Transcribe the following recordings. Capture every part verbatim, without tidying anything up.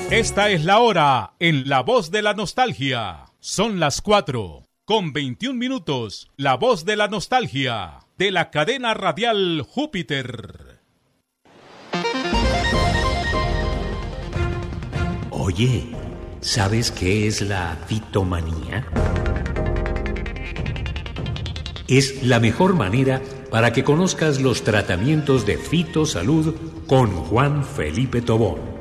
Esta es la hora en La Voz de la Nostalgia. Son las cuatro con veintiún minutos. La Voz de la Nostalgia de la cadena radial Júpiter. Oye, ¿sabes qué es la fitomanía? Es la mejor manera para que conozcas los tratamientos de fitosalud con Juan Felipe Tobón.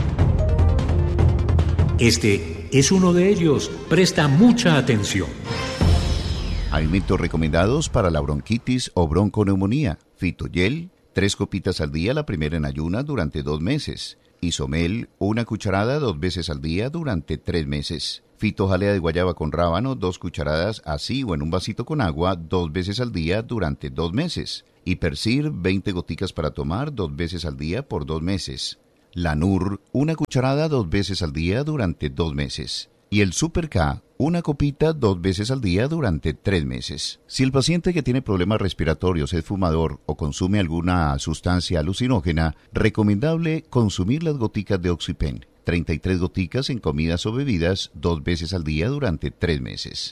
Este es uno de ellos. Presta mucha atención. Alimentos recomendados para la bronquitis o bronconeumonía. Fitogel, tres copitas al día, la primera en ayunas durante dos meses. Isomel, una cucharada dos veces al día durante tres meses. Fitojalea de guayaba con rábano, dos cucharadas así o en un vasito con agua, dos veces al día durante dos meses. Hipersir, veinte goticas para tomar dos veces al día por dos meses. Lanur, una cucharada dos veces al día durante dos meses. Y el Super K, una copita dos veces al día durante tres meses. Si el paciente que tiene problemas respiratorios es fumador o consume alguna sustancia alucinógena, recomendable consumir las goticas de Oxypen, treinta y tres goticas en comidas o bebidas dos veces al día durante tres meses.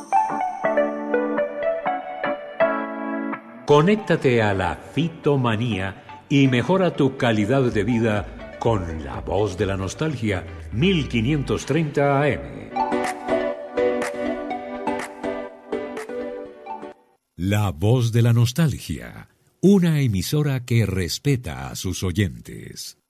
Conéctate a la fitomanía y mejora tu calidad de vida con La Voz de la Nostalgia, mil quinientos treinta A M. La Voz de la Nostalgia, una emisora que respeta a sus oyentes.